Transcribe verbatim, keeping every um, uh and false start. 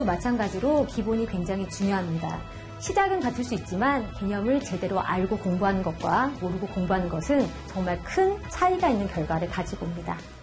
마찬가지로 기본이 굉장히 중요합니다. 시작은 같을 수 있지만 개념을 제대로 알고 공부하는 것과 모르고 공부하는 것은 정말 큰 차이가 있는 결과를 가지고 옵니다.